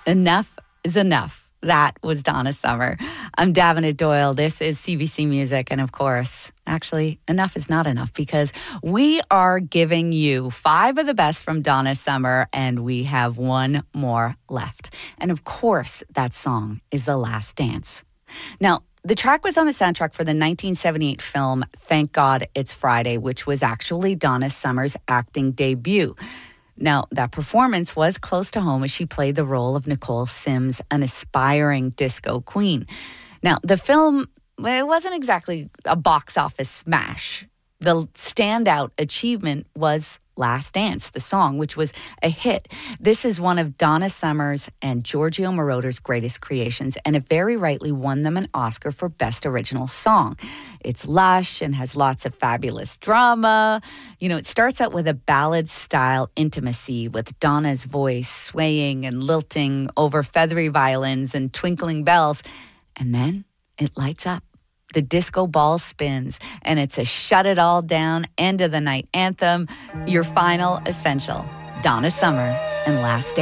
Enough is enough. That was Donna Summer. I'm Davenant Doyle. This is CBC Music. And of course, actually, enough is not enough because we are giving you 5 of the best from Donna Summer and we have one more left. And of course, that song is The Last Dance. Now, the track was on the soundtrack for the 1978 film Thank God It's Friday, which was actually Donna Summer's acting debut. Now, that performance was close to home as she played the role of Nicole Sims, an aspiring disco queen. Now, the film, it wasn't exactly a box office smash. The standout achievement was Last Dance, the song, which was a hit. This is one of Donna Summer's and Giorgio Moroder's greatest creations, and it very rightly won them an Oscar for Best Original Song. It's lush and has lots of fabulous drama. You know, it starts out with a ballad-style intimacy with Donna's voice swaying and lilting over feathery violins and twinkling bells, and then it lights up. The disco ball spins, and it's a shut it all down, end of the night anthem, your final essential. Donna Summer and Last Dance.